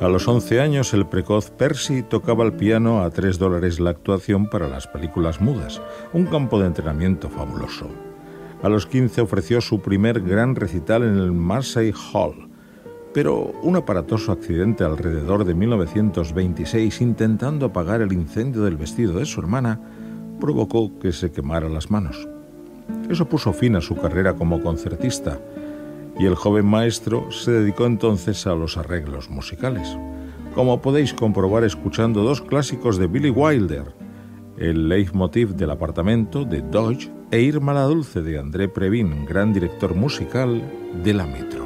A los 11 años, el precoz Percy tocaba el piano a $3 la actuación para las películas mudas, un campo de entrenamiento fabuloso. A los 15 ofreció su primer gran recital en el Massey Hall, pero un aparatoso accidente alrededor de 1926, intentando apagar el incendio del vestido de su hermana, provocó que se quemara las manos. Eso puso fin a su carrera como concertista, y el joven maestro se dedicó entonces a los arreglos musicales, como podéis comprobar escuchando dos clásicos de Billy Wilder, el leitmotiv del apartamento de Dodge e Irma la Dulce de André Previn, gran director musical de la Metro.